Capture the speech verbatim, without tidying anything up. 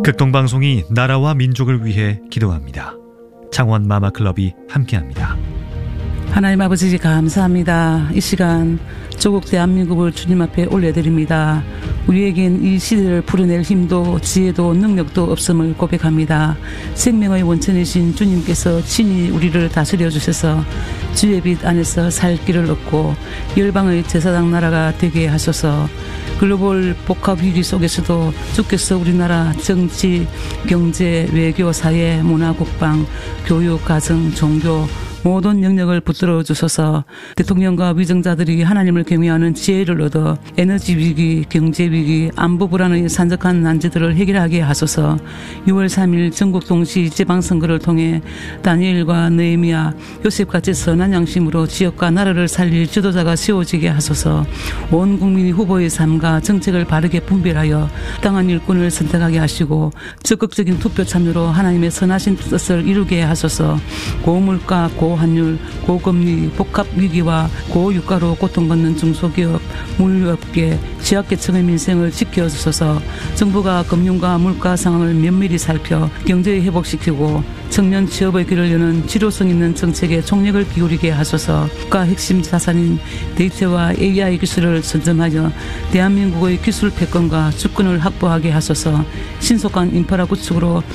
극동방송이 나라와 민족을 위해 기도합니다. 창원 마마클럽이 함께합니다. 하나님 아버지 감사합니다. 이 시간 조국 대한민국을 주님 앞에 올려드립니다. 우리에겐 이 시대를 풀어낼 힘도 지혜도 능력도 없음을 고백합니다. 생명의 원천이신 주님께서 친히 우리를 다스려 주셔서 주의 빛 안에서 살 길을 얻고 열방의 제사장 나라가 되게 하소서. 글로벌 복합 위기 속에서도 주께서 우리나라 정치, 경제, 외교, 사회, 문화, 국방, 교육, 가정, 종교 모든 영역을 붙들어 주셔서 대통령과 위정자들이 하나님을 경외하는 지혜를 얻어 에너지 위기, 경제 위기, 안보 불안의 산적한 난제들을 해결하게 하소서. 유월 삼일 전국 동시 지방선거를 통해 다니엘과 느헤미야, 요셉같이 선한 양심으로 지역과 나라를 살릴 지도자가 세워지게 하소서. 온 국민이 후보의 삶과 정책을 바르게 분별하여 당한 일꾼을 선택하게 하시고 적극적인 투표 참여로 하나님의 선하신 뜻을 이루게 하소서. 고물가, 고 환율, 고금리, 복합 위기와 고유가로 고통받는 중소기업, 물류업계, 취약계층의 민생을 지켜주셔서 정부가 금융과 물가 상황을 면밀히 살펴 경제에 회복시키고 청년 취업의 길을 여는 실효성 있는 정책에 총력을 기울이게 하소서. 국가 핵심 자산인 데이터와 에이아이 기술을 선점하여 대한민국의 기술 패권과 주권을 확보하게 하소서. 신속한 인프라 구축으로